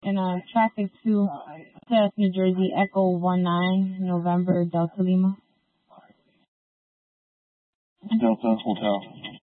And traffic to Test, New Jersey, Echo 19, November, Delta Lima. Delta Hotel.